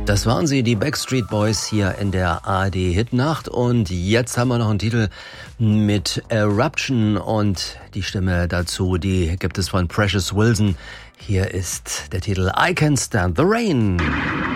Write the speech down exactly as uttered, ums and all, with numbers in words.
Das waren sie, die Backstreet Boys hier in der A R D Hitnacht. Und jetzt haben wir noch einen Titel mit Eruption und die Stimme dazu, die gibt es von Precious Wilson. Hier ist der Titel I Can't Stand the Rain.